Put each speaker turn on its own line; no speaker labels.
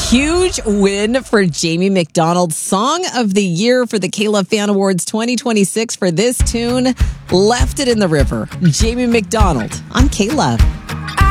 Huge win for Jamie McDonald. Song of the Year for the K-Love Fan Awards 2026 for this tune, Left It in the River. Jamie McDonald on K-Love.